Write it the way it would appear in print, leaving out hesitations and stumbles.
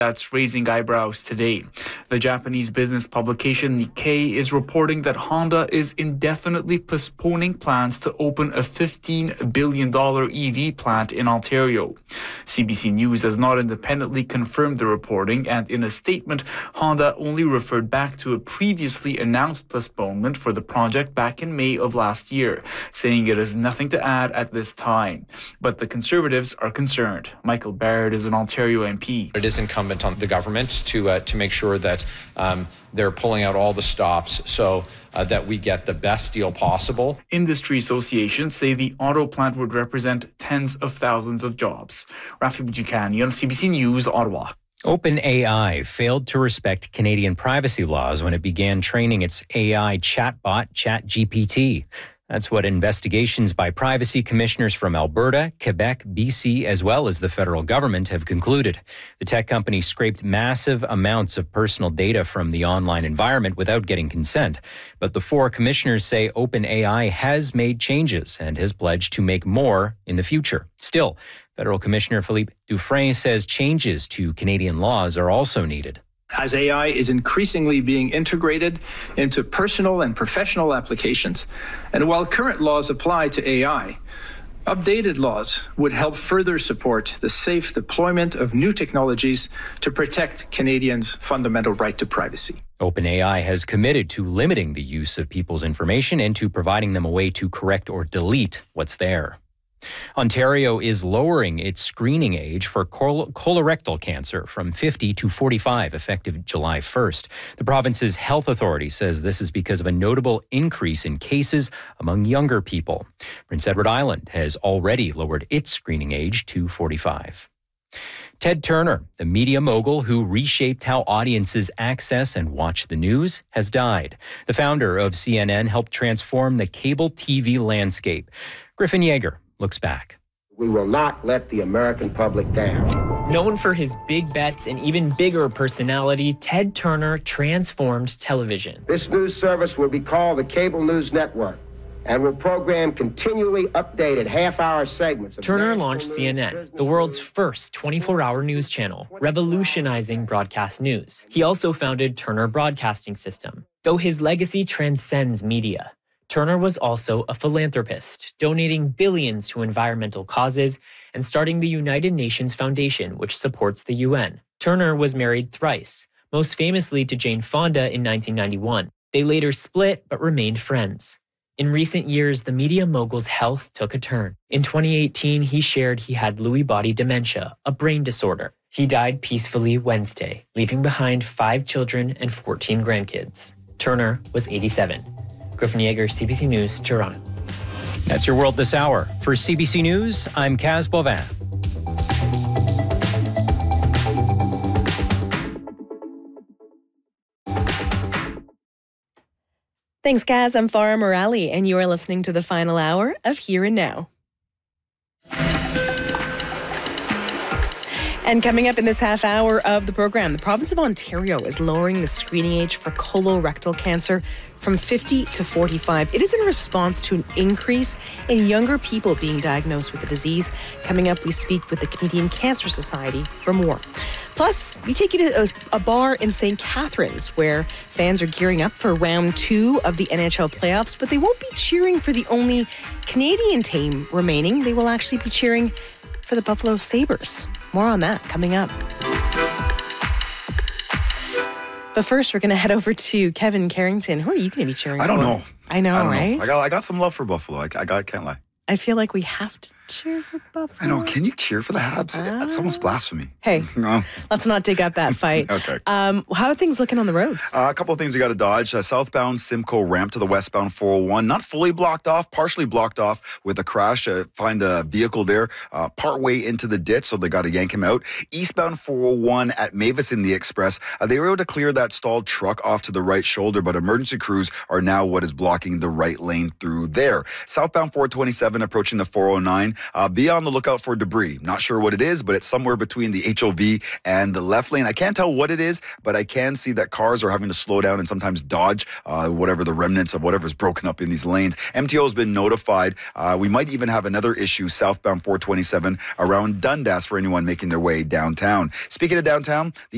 That's raising eyebrows today. The Japanese business publication Nikkei is reporting that Honda is indefinitely postponing plans to open a $15 billion EV plant in Ontario. CBC News has not independently confirmed the reporting, and in a statement, Honda only referred back to a previously announced postponement for the project back in May of last year, saying it has nothing to add at this time. But the Conservatives are concerned. Michael Baird is an Ontario MP. It is incumbent on the government to make sure that they're pulling out all the stops so that we get the best deal possible. Industry associations say the auto plant would represent tens of thousands of jobs. Rafi Bujikani on CBC News, Ottawa. OpenAI failed to respect Canadian privacy laws when it began training its AI chatbot, ChatGPT. That's what investigations by privacy commissioners from Alberta, Quebec, BC, as well as the federal government have concluded. The tech company scraped massive amounts of personal data from the online environment without getting consent. But the four commissioners say OpenAI has made changes and has pledged to make more in the future. Still, Federal Commissioner Philippe Dufresne says changes to Canadian laws are also needed. As AI is increasingly being integrated into personal and professional applications, and while current laws apply to AI, updated laws would help further support the safe deployment of new technologies to protect Canadians' fundamental right to privacy. OpenAI has committed to limiting the use of people's information and to providing them a way to correct or delete what's there. Ontario is lowering its screening age for colorectal cancer from 50 to 45, effective July 1st. The province's health authority says this is because of a notable increase in cases among younger people. Prince Edward Island has already lowered its screening age to 45. Ted Turner, the media mogul who reshaped how audiences access and watch the news, has died. The founder of CNN helped transform the cable TV landscape. Griffin Yeager looks back. We will not let the American public down. Known for his big bets and even bigger personality, Ted Turner transformed television. This news service will be called the Cable News Network and will program continually updated half-hour segments. Turner launched CNN, the world's first 24-hour news channel, revolutionizing broadcast news. He also founded Turner Broadcasting System. Though his legacy transcends media, Turner was also a philanthropist, donating billions to environmental causes and starting the United Nations Foundation, which supports the UN. Turner was married thrice, most famously to Jane Fonda in 1991. They later split but remained friends. In recent years, the media mogul's health took a turn. In 2018, he shared he had Lewy body dementia, a brain disorder. He died peacefully Wednesday, leaving behind 5 children and 14 grandkids. Turner was 87. Griffin Yeager, CBC News, Toronto. That's your world this hour. For CBC News, I'm Kaz Bovin. Thanks, Kaz. I'm Farah Morali, and you are listening to the final hour of Here and Now. And coming up in this half hour of the program, the province of Ontario is lowering the screening age for colorectal cancer from 50 to 45. It is in response to an increase in younger people being diagnosed with the disease. Coming up, we speak with the Canadian Cancer Society for more. Plus, we take you to a bar in St. Catharines where fans are gearing up for round 2 of the NHL playoffs, but they won't be cheering for the only Canadian team remaining. They will actually be cheering for the Buffalo Sabres. More on that coming up. But first, we're going to head over to Kevin Carrington. Who are you going to be cheering for? I don't know. I know, right? I got some love for Buffalo. I can't lie. I feel like we have to cheer for Buffalo. I know. Can you cheer for the Habs? That's almost blasphemy. Hey, no. Let's not dig up that fight. Okay. How are things looking on the roads? A couple of things you got to dodge. Southbound Simcoe ramp to the westbound 401. Not fully blocked off, partially blocked off with a crash. Find a vehicle there partway into the ditch, so they got to yank him out. Eastbound 401 at Mavis in the Express. They were able to clear that stalled truck off to the right shoulder, but emergency crews are now what is blocking the right lane through there. Southbound 427 approaching the 409. Be on the lookout for debris. Not sure what it is, but it's somewhere between the HOV and the left lane. I can't tell what it is, but I can see that cars are having to slow down and sometimes dodge whatever the remnants of whatever's broken up in these lanes. MTO has been notified. We might even have another issue southbound 427 around Dundas for anyone making their way downtown. Speaking of downtown, the